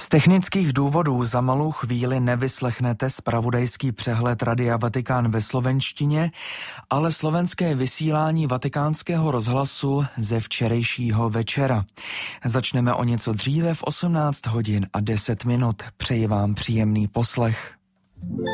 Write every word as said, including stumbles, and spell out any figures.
Z technických důvodů za malou chvíli nevyslechnete zpravodajský přehled Radia Vatikán ve slovenštině, ale slovenské vysílání Vatikánského rozhlasu ze včerejšího večera. Začneme o něco dříve v osmnáct hodin a deset minut. Přeji vám příjemný poslech.